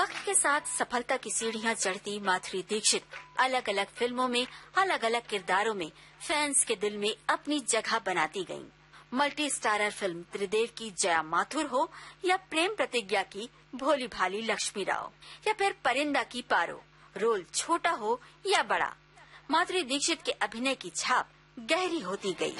वक्त के साथ सफलता की सीढ़ियां चढ़ती माधुरी दीक्षित अलग अलग फिल्मों में अलग अलग किरदारों में फैंस के दिल में अपनी जगह बनाती गईं। मल्टी स्टारर फिल्म त्रिदेव की जया माथुर हो या प्रेम प्रतिज्ञा की भोली भाली लक्ष्मी राव या फिर परिंदा की पारो, रोल छोटा हो या बड़ा, माधुरी दीक्षित के अभिनय की छाप गहरी होती गई।